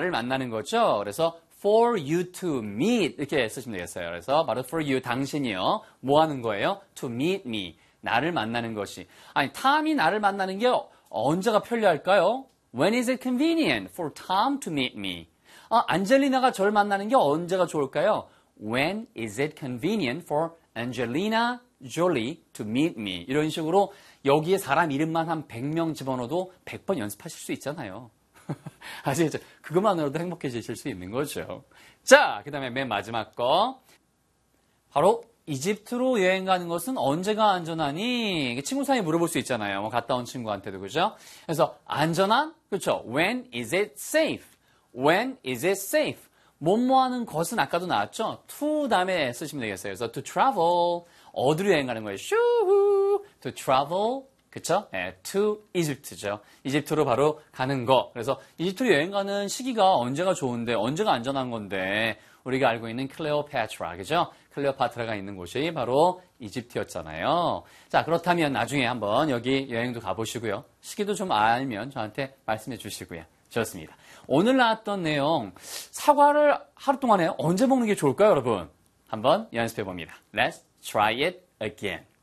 나를 만나는 거죠. 그래서 for you to meet 이렇게 쓰시면 되겠어요. 그래서 바로 for you 당신이요. 뭐 하는 거예요? to meet me. 나를 만나는 것이. 아니 탐이 나를 만나는 게 언제가 편리할까요? When is it convenient for Tom to meet me? 안젤리나가 저를 만나는 게 언제가 좋을까요? When is it convenient for Angelina Jolie to meet me? 이런 식으로 여기에 사람 이름만 한 100명 집어넣어도 100번 연습하실 수 있잖아요. 아시겠죠? 그것만으로도 행복해지실 수 있는 거죠. 자, 그 다음에 맨 마지막 거. 바로 이집트로 여행 가는 것은 언제가 안전하니? 친구 사이에 물어볼 수 있잖아요. 뭐 갔다 온 친구한테도, 그죠? 그래서 안전한? 그렇죠. When is it safe? When is it safe? 뭐뭐 하는 것은 아까도 나왔죠? to 다음에 쓰시면 되겠어요. 그래서 to travel. 어디로 여행 가는 거예요? 슈후. to travel. 그쵸? 네, to Egypt죠. 이집트로 바로 가는 거. 그래서 이집트로 여행 가는 시기가 언제가 좋은데, 언제가 안전한 건데, 우리가 알고 있는 클레오파트라, 그죠? 클레오파트라가 있는 곳이 바로 이집트였잖아요. 자, 그렇다면 나중에 한번 여기 여행도 가보시고요. 시기도 좀 알면 저한테 말씀해 주시고요. 좋습니다. 오늘 나왔던 내용, 사과를 하루 동안에 언제 먹는 게 좋을까요, 여러분? 한번 연습해 봅니다. Let's try it again.